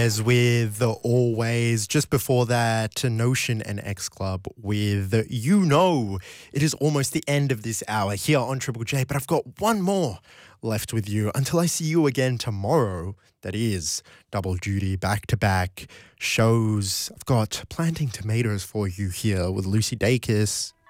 As with the Always, just before that, Notion and X Club with It is almost the end of this hour here on Triple J, but I've got one more left with you until I see you again tomorrow. That is double duty, back-to-back shows. I've got Planting Tomatoes for you here with Lucy Dacus.